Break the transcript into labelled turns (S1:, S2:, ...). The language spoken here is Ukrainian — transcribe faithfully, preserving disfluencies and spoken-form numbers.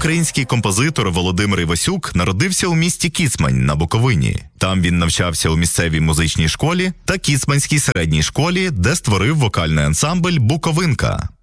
S1: Український композитор Володимир Івасюк народився у місті Кіцмань на Буковині. Там він навчався у місцевій музичній школі та Кіцманській середній школі, де створив вокальний ансамбль «Буковинка».